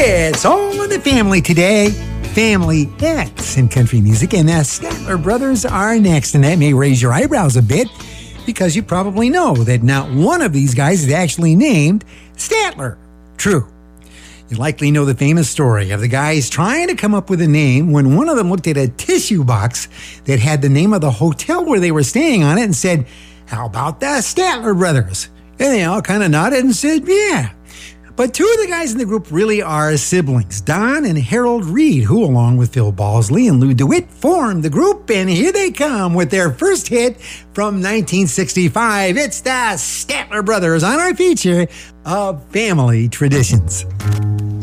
It's all in the family today. Family X in country music, and the Statler Brothers are next, and that may raise your eyebrows a bit because you probably know that not one of these guys is actually named Statler. True. You likely know the famous story of the guys trying to come up with a name when one of them looked at a tissue box that had the name of the hotel where they were staying on it and said, "How about the Statler Brothers?" And they all kind of nodded and said, "Yeah." But two of the guys in the group really are siblings, Don and Harold Reed, who along with Phil Balsley and Lou DeWitt formed the group, and here they come with their first hit from 1965. It's the Statler Brothers on our feature of Family Traditions.